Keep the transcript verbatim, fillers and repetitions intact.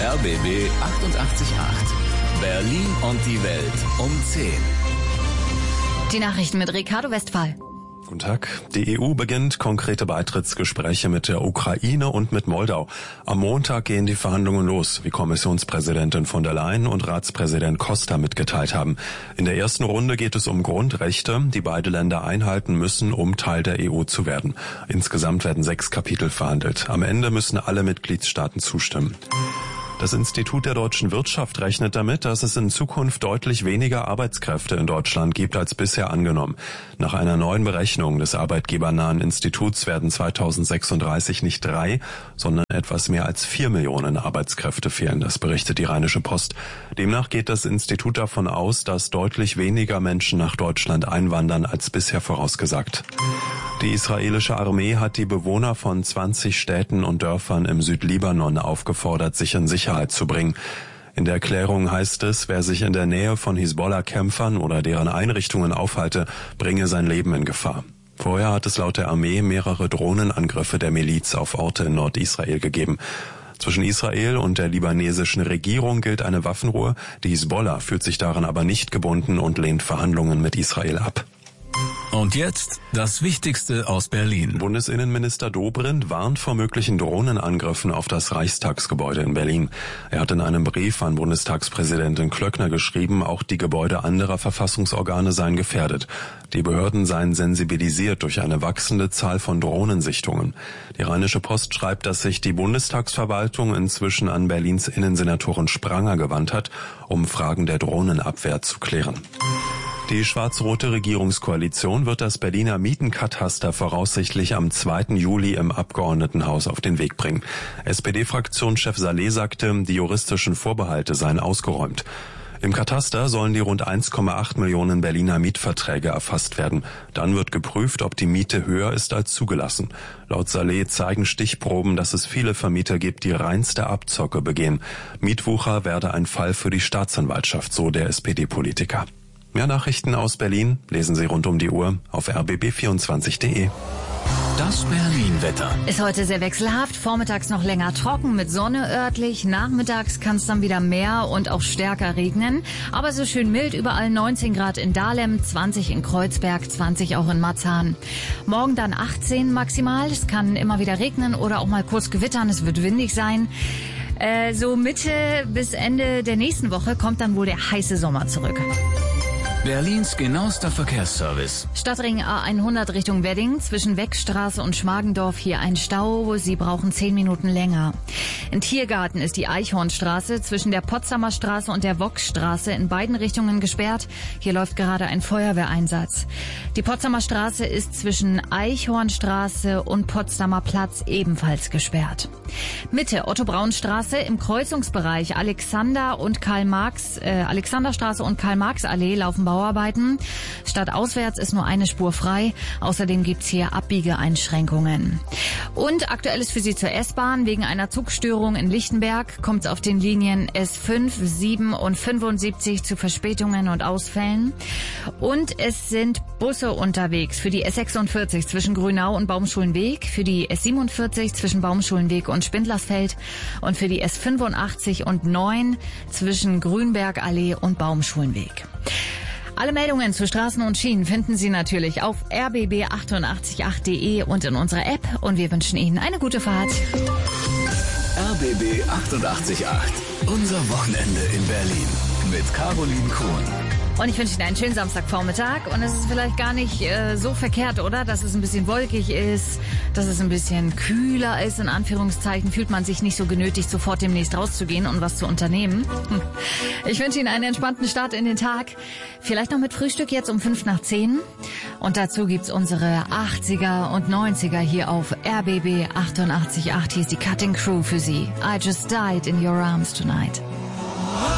R B B achtundachtzig Komma acht. Berlin und die Welt um zehn. Die Nachrichten mit Ricardo Westphal. Guten Tag. Die E U beginnt konkrete Beitrittsgespräche mit der Ukraine und mit Moldau. Am Montag gehen die Verhandlungen los, wie Kommissionspräsidentin von der Leyen und Ratspräsident Costa mitgeteilt haben. In der ersten Runde geht es um Grundrechte, die beide Länder einhalten müssen, um Teil der E U zu werden. Insgesamt werden sechs Kapitel verhandelt. Am Ende müssen alle Mitgliedstaaten zustimmen. Das Institut der deutschen Wirtschaft rechnet damit, dass es in Zukunft deutlich weniger Arbeitskräfte in Deutschland gibt als bisher angenommen. Nach einer neuen Berechnung des arbeitgebernahen Instituts werden zweitausendsechsunddreißig nicht drei, sondern etwas mehr als vier Millionen Arbeitskräfte fehlen. Das berichtet die Rheinische Post. Demnach geht das Institut davon aus, dass deutlich weniger Menschen nach Deutschland einwandern als bisher vorausgesagt. Die israelische Armee hat die Bewohner von zwanzig Städten und Dörfern im Südlibanon aufgefordert, sich in Sicherheit zu bringen. In der Erklärung heißt es, wer sich in der Nähe von Hisbollah-Kämpfern oder deren Einrichtungen aufhalte, bringe sein Leben in Gefahr. Vorher hat es laut der Armee mehrere Drohnenangriffe der Miliz auf Orte in Nordisrael gegeben. Zwischen Israel und der libanesischen Regierung gilt eine Waffenruhe. Die Hisbollah fühlt sich daran aber nicht gebunden und lehnt Verhandlungen mit Israel ab. Und jetzt das Wichtigste aus Berlin. Bundesinnenminister Dobrindt warnt vor möglichen Drohnenangriffen auf das Reichstagsgebäude in Berlin. Er hat in einem Brief an Bundestagspräsidentin Klöckner geschrieben, auch die Gebäude anderer Verfassungsorgane seien gefährdet. Die Behörden seien sensibilisiert durch eine wachsende Zahl von Drohnensichtungen. Die Rheinische Post schreibt, dass sich die Bundestagsverwaltung inzwischen an Berlins Innensenatorin Spranger gewandt hat, um Fragen der Drohnenabwehr zu klären. Die schwarz-rote Regierungskoalition wird das Berliner Mietenkataster voraussichtlich am zweiten Juli im Abgeordnetenhaus auf den Weg bringen. S P D-Fraktionschef Saleh sagte, die juristischen Vorbehalte seien ausgeräumt. Im Kataster sollen die rund eins Komma acht Millionen Berliner Mietverträge erfasst werden. Dann wird geprüft, ob die Miete höher ist als zugelassen. Laut Saleh zeigen Stichproben, dass es viele Vermieter gibt, die reinste Abzocke begehen. Mietwucher werde ein Fall für die Staatsanwaltschaft, so der S P D-Politiker. Mehr Nachrichten aus Berlin lesen Sie rund um die Uhr auf r b b vierundzwanzig punkt de. Das Berlin-Wetter. Ist heute sehr wechselhaft, vormittags noch länger trocken mit Sonne örtlich, nachmittags kann es dann wieder mehr und auch stärker regnen, aber so schön mild, überall neunzehn Grad in Dahlem, zwanzig in Kreuzberg, zwanzig auch in Marzahn. Morgen dann achtzehn maximal, es kann immer wieder regnen oder auch mal kurz gewittern, es wird windig sein. Äh, so Mitte bis Ende der nächsten Woche kommt dann wohl der heiße Sommer zurück. Berlins genauester Verkehrsservice. Stadtring A hundert Richtung Wedding, zwischen Weckstraße und Schmargendorf hier ein Stau. Sie brauchen zehn Minuten länger. In Tiergarten ist die Eichhornstraße zwischen der Potsdamer Straße und der Voxstraße in beiden Richtungen gesperrt. Hier läuft gerade ein Feuerwehreinsatz. Die Potsdamer Straße ist zwischen Eichhornstraße und Potsdamer Platz ebenfalls gesperrt. Mitte Otto-Braun-Straße im Kreuzungsbereich Alexander und Karl-Marx, äh, Alexanderstraße und Karl-Marx-Allee laufen Bauarbeiten. Stadtauswärts ist nur eine Spur frei. Außerdem gibt's hier Abbiegeeinschränkungen. Und aktuell ist für Sie zur S-Bahn. Wegen einer Zugstörung in Lichtenberg kommt es auf den Linien S fünf, sieben und fünfundsiebzig zu Verspätungen und Ausfällen. Und es sind Busse unterwegs für die S sechsundvierzig zwischen Grünau und Baumschulenweg, für die S siebenundvierzig zwischen Baumschulenweg und Spindlersfeld und für die S fünfundachtzig und neun zwischen Grünbergallee und Baumschulenweg. Alle Meldungen zu Straßen und Schienen finden Sie natürlich auf r b b achtundachtzig Komma acht punkt de und in unserer App. Und wir wünschen Ihnen eine gute Fahrt. R B B achtundachtzig Komma acht. Unser Wochenende in Berlin mit Caroline Krohn. Und ich wünsche Ihnen einen schönen Samstagvormittag. Und es ist vielleicht gar nicht äh, so verkehrt, oder? Dass es ein bisschen wolkig ist, dass es ein bisschen kühler ist, in Anführungszeichen. Fühlt man sich nicht so genötigt, sofort demnächst rauszugehen und was zu unternehmen. Hm. Ich wünsche Ihnen einen entspannten Start in den Tag. Vielleicht noch mit Frühstück jetzt um fünf nach zehn. Und dazu gibt's unsere achtziger und neunziger hier auf R B B achtundachtzig Komma acht. Hier ist die Cutting Crew für Sie. I just died in your arms tonight.